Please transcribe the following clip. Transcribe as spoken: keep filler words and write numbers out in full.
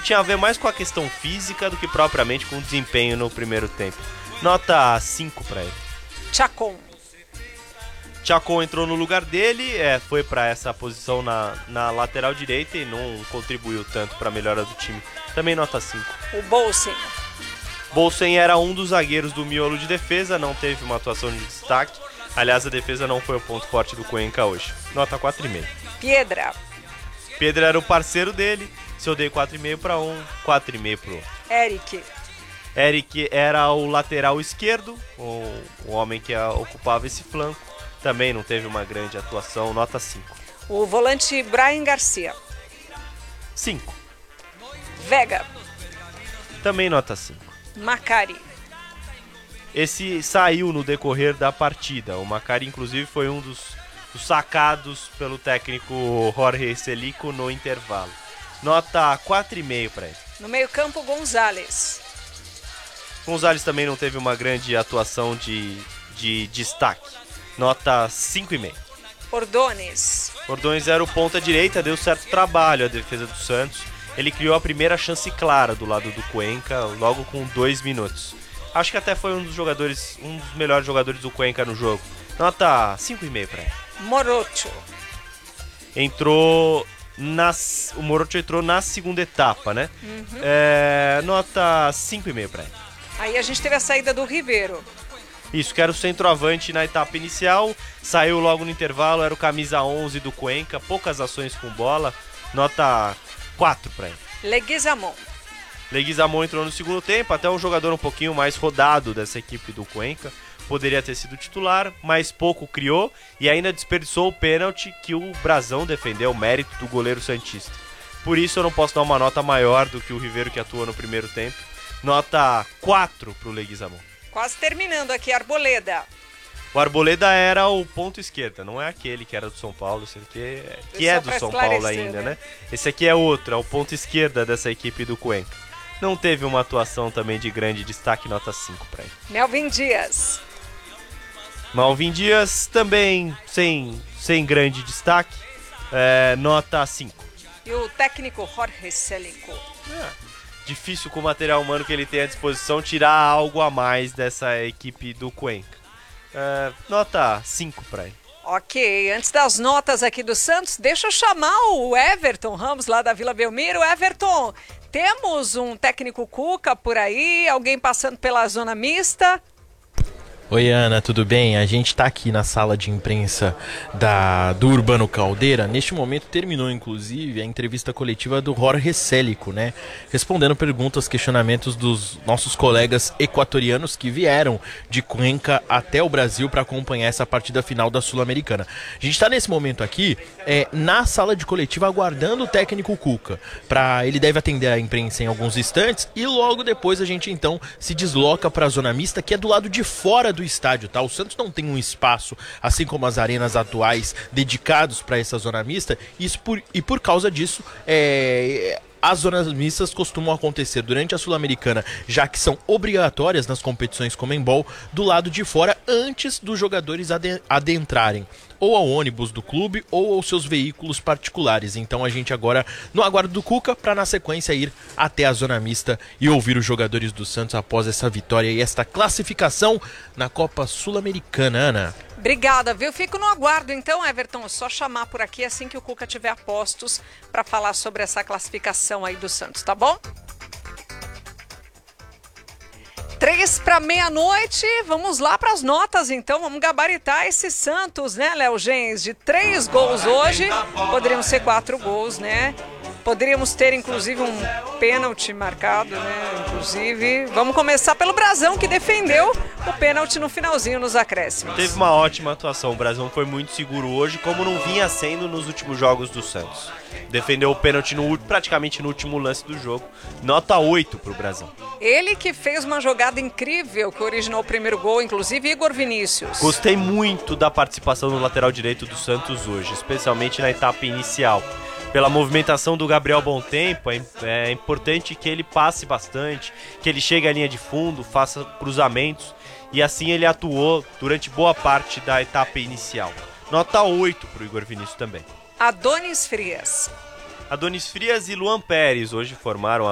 tinha a ver mais com a questão física do que propriamente com o desempenho no primeiro tempo. Nota cinco para ele. Chacon. Chacon entrou no lugar dele, é, foi para essa posição na, na lateral direita e não contribuiu tanto para a melhora do time. Também nota cinco. O Bolsen. Bolsen era um dos zagueiros do miolo de defesa, não teve uma atuação de destaque. Aliás, a defesa não foi o ponto forte do Cuenca hoje. Nota quatro vírgula cinco. Piedra. Pedro era o parceiro dele, se eu dei quatro vírgula cinco para um, quatro vírgula cinco para o outro. Eric. Eric era o lateral esquerdo, o, o homem que a, ocupava esse flanco. Também não teve uma grande atuação, nota cinco. O volante Brian Garcia. cinco. Vega. Também nota cinco. Macari. Esse saiu no decorrer da partida. O Macari, inclusive, foi um dos, dos sacados pelo técnico Jorge Celico no intervalo. Nota quatro vírgula cinco para ele. No meio-campo, Gonzalez. Gonzalez também não teve uma grande atuação de, de destaque. Nota cinco vírgula cinco. Ordones. Ordones era o ponta direita, deu certo trabalho a defesa do Santos. Ele criou a primeira chance clara do lado do Cuenca, logo com dois minutos. Acho que até foi um dos jogadores, um dos melhores jogadores do Cuenca no jogo. Nota cinco vírgula cinco para ele. Morocho. Entrou nas, o Morocho entrou na segunda etapa, né? Uhum. É, nota cinco vírgula cinco para ele. Aí a gente teve a saída do Ribeiro. Isso, que era o centroavante na etapa inicial, saiu logo no intervalo, era o camisa onze do Cuenca, poucas ações com bola, nota quatro para ele. Leguizamon. Leguizamon entrou no segundo tempo, até um jogador um pouquinho mais rodado dessa equipe do Cuenca, poderia ter sido titular, mas pouco criou e ainda desperdiçou o pênalti que o Brazão defendeu, mérito do goleiro santista. Por isso eu não posso dar uma nota maior do que o Ribeiro que atua no primeiro tempo, nota quatro para o Leguizamon. Quase terminando aqui, Arboleda. O Arboleda era o ponto esquerda, não é aquele que era do São Paulo, esse aqui é, que é do São Paulo ainda, né? né? Esse aqui é outro, é o ponto esquerda dessa equipe do Cuenca. Não teve uma atuação também de grande destaque, nota cinco para ele. Melvin Dias. Malvin Dias também sem, sem grande destaque, é, nota cinco. E o técnico Jorge Celico. É. Difícil com o material humano que ele tem à disposição tirar algo a mais dessa equipe do Cuenca. É, nota cinco para ele. Ok, antes das notas aqui do Santos, deixa eu chamar o Everton Ramos lá da Vila Belmiro. Everton, temos um técnico Cuca por aí, alguém passando pela zona mista? Oi Ana, tudo bem? A gente está aqui na sala de imprensa da, do Urbano Caldeira. Neste momento terminou inclusive a entrevista coletiva do Jorge Celico, né? Respondendo perguntas, questionamentos dos nossos colegas equatorianos que vieram de Cuenca até o Brasil para acompanhar essa partida final da Sul-Americana. A gente está nesse momento aqui é, na sala de coletiva aguardando o técnico Cuca. Pra, ele deve atender a imprensa em alguns instantes e logo depois a gente então se desloca para a zona mista, que é do lado de fora do estádio, tá? O Santos não tem um espaço, assim como as arenas atuais, dedicados para essa zona mista, isso por, e por causa disso, é, as zonas mistas costumam acontecer durante a Sul-Americana, já que são obrigatórias nas competições Conmebol, do lado de fora, antes dos jogadores adentrarem ou ao ônibus do clube ou aos seus veículos particulares. Então a gente agora no aguardo do Cuca para na sequência ir até a zona mista e ouvir os jogadores do Santos após essa vitória e esta classificação na Copa Sul-Americana, Ana. Obrigada, viu? Fico no aguardo então, Everton, é só chamar por aqui assim que o Cuca tiver a postos para falar sobre essa classificação aí do Santos, tá bom? Três para meia-noite, vamos lá para as notas então, vamos gabaritar esse Santos, né, Léo Gens? De três gols hoje, poderiam ser quatro gols, né? Poderíamos ter inclusive um pênalti marcado, né? Inclusive, vamos começar pelo Brazão, que defendeu o pênalti no finalzinho nos acréscimos. Teve uma ótima atuação, o Brazão foi muito seguro hoje, como não vinha sendo nos últimos jogos do Santos. Defendeu o pênalti no, praticamente no último lance do jogo. Nota oito pro Brazão. Ele que fez uma jogada incrível, que originou o primeiro gol, inclusive Igor Vinícius. Gostei muito da participação no lateral direito do Santos hoje, especialmente na etapa inicial. Pela movimentação do Gabriel Bontempo, é, é importante que ele passe bastante, que ele chegue à linha de fundo, faça cruzamentos, e assim ele atuou durante boa parte da etapa inicial. Nota oito pro Igor Vinícius também. Adonis Frias. Adonis Frias e Luan Pérez hoje formaram